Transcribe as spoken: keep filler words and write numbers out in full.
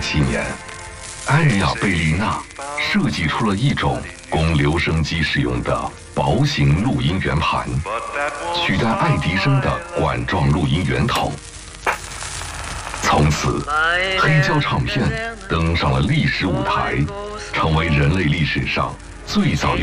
七年，埃尔亚贝丽娜设计出了一种供留声机使用的薄型录音圆盘，取代爱迪生的管状录音圆筒。从此，黑胶唱片登上了历史舞台，成为人类历史上最早用